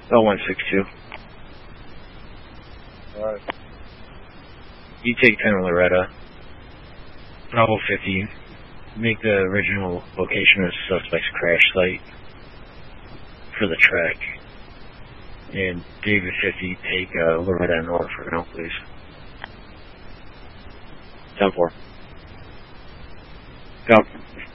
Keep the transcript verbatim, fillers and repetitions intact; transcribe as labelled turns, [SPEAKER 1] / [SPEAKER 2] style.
[SPEAKER 1] L one six two.
[SPEAKER 2] Alright.
[SPEAKER 1] You take ten Loretta. Bravo fifty. Make the original location of the suspect's crash site for the track. And David fifty, take uh, Loretta and Norfolk now, please. ten four. Go.